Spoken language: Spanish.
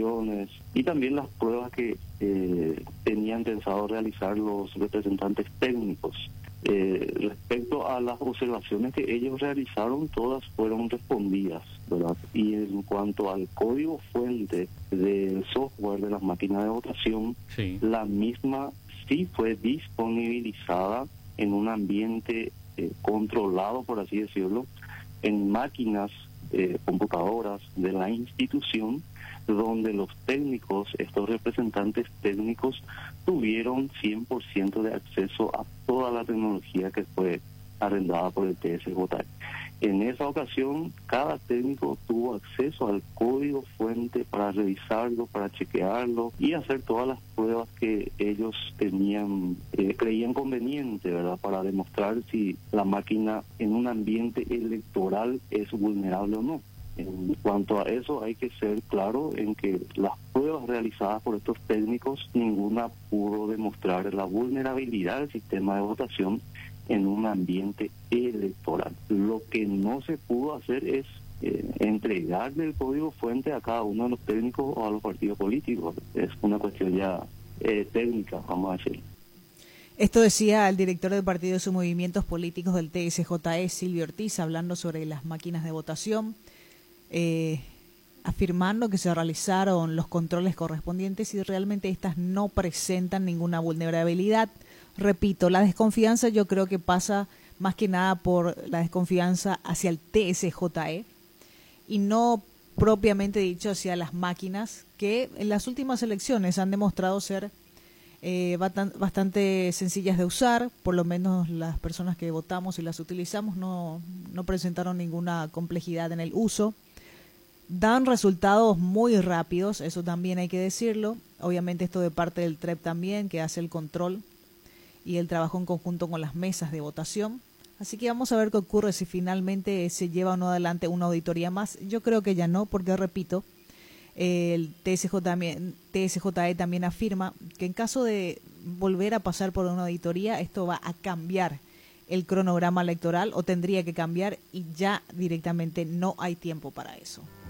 observaciones y también las pruebas que tenían pensado realizar los representantes técnicos. Respecto a las observaciones que ellos realizaron, todas fueron respondidas, ¿verdad? Y en cuanto al código fuente del software de las máquinas de votación, Sí. la misma sí fue disponibilizada en un ambiente controlado, por así decirlo, en máquinas, computadoras de la institución, donde los técnicos, estos representantes técnicos, tuvieron 100% de acceso a toda la tecnología que fue arrendada por el TSJ. En esa ocasión, cada técnico tuvo acceso al código fuente para revisarlo, para chequearlo y hacer todas las pruebas que ellos creían conveniente, ¿verdad?, para demostrar si la máquina en un ambiente electoral es vulnerable o no. En cuanto a eso, hay que ser claro en que las pruebas realizadas por estos técnicos, ninguna pudo demostrar la vulnerabilidad del sistema de votación en un ambiente electoral. Lo que no se pudo hacer es entregarle el código fuente a cada uno de los técnicos o a los partidos políticos. Es una cuestión ya técnica, vamos a decir. Esto decía el director de Partidos y Movimientos Políticos del TSJE, Silvio Ortiz, hablando sobre las máquinas de votación, afirmando que se realizaron los controles correspondientes y realmente estas no presentan ninguna vulnerabilidad. Repito, la desconfianza yo creo que pasa más que nada por la desconfianza hacia el TSJE y no propiamente dicho hacia las máquinas que en las últimas elecciones han demostrado ser bastante sencillas de usar. Por lo menos las personas que votamos y las utilizamos no presentaron ninguna complejidad en el uso. Dan resultados muy rápidos, eso también hay que decirlo. Obviamente esto de parte del TREP también, que hace el control y el trabajo en conjunto con las mesas de votación. Así que vamos a ver qué ocurre si finalmente se lleva o no adelante una auditoría más. Yo creo que ya no, porque repito, el TSJE también afirma que en caso de volver a pasar por una auditoría, esto va a cambiar el cronograma electoral o tendría que cambiar y ya directamente no hay tiempo para eso.